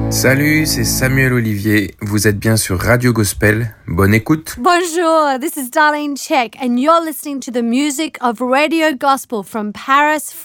Salut, c'est Samuel Olivier. Vous êtes bien sur Radio Gospel. Bonne écoute. Bonjour, this is Darlene Check, and you're listening to the music of Radio Gospel from Paris,